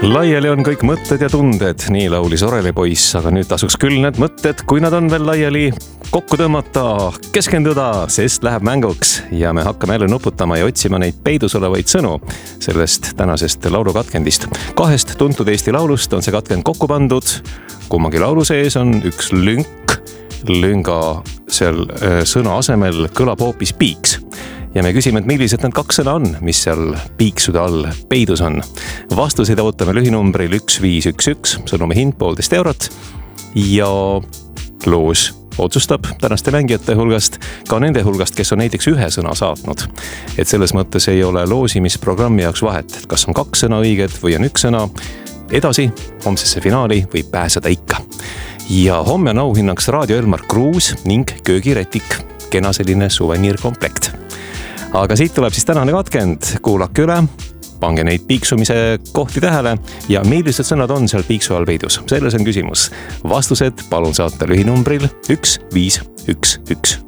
Laiali on kõik mõtted ja tunded, nii laulis orelipoiss, aga nüüd tasuks küll need mõtted, kui nad on veel laiali, kokku tõmmata, keskenduda, sest läheb mänguks ja me hakkame jälle nuputama ja otsima neid peidus olevaid sõnu sellest tänasest laulukatkendist. 2 tuntud Eesti laulust on see katkend kokku pandud, kummagi laulu sees on üks lünk, lünga seal sõna asemel kõlab hoopis piiks. Ja me küsime, et millised need 2 sõna on, mis seal piiksude all peidus on. Vastuseid ootame lühinumbril 1511, sõnumi hind 1,5 eurot ja loos otsustab tänaste mängijate hulgast, ka nende hulgast, kes on näiteks 1 sõna saatnud. Et selles mõttes ei ole loosimisprogrammi jaoks vahet, kas on 2 sõna õiged või on 1 sõna. Edasi, homsesse finaali võib pääseda ikka. Ja homme on auhinnaks Raadio Elmar Kruus ning köögirätik, kena selline suveniirkomplekt. Aga siit tuleb siis tänane katkend, kuulake üle, pange neid piiksumise kohti tähele ja millised sõnad on seal piiksu all peidus. Selles on küsimus. Vastused palun saata lühinumbril 1511.